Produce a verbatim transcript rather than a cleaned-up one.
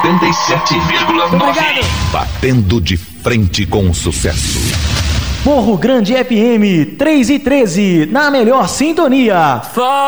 setenta e sete vírgula nove. Batendo de frente com o sucesso. Morro Grande F M três e treze, na melhor sintonia.